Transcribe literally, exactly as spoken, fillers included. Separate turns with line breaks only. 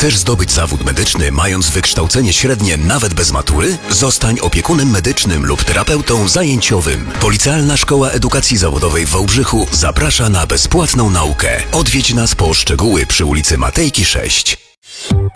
Chcesz zdobyć zawód medyczny, mając wykształcenie średnie nawet bez matury? Zostań opiekunem medycznym lub terapeutą zajęciowym. Policealna Szkoła Edukacji Zawodowej w Wałbrzychu zaprasza na bezpłatną naukę. Odwiedź nas po szczegóły przy ulicy Matejki sześć.